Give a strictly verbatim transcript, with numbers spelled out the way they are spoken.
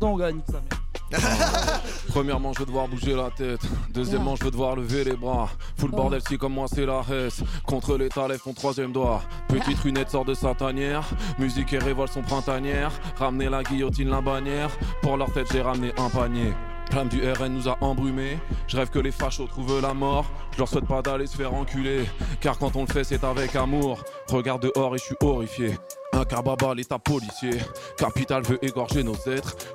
on gagne, nique sa mère. Premièrement, je veux devoir bouger la tête. Deuxièmement, je veux devoir lever les bras. Full bordel, si comme moi c'est la hesse. Contre l'état, lève ton troisième doigt. Petite runette sort de sa tanière. Musique et révolte sont printanières. Ramener la guillotine, la bannière. Pour leur tête, j'ai ramené un panier. L'âme du R N nous a embrumés. Je rêve que les fachos trouvent la mort. Je leur souhaite pas d'aller se faire enculer. Car quand on le fait, c'est avec amour. Regarde dehors et je suis horrifié. Un carbaba, l'état policier. Capital veut égorger nos êtres.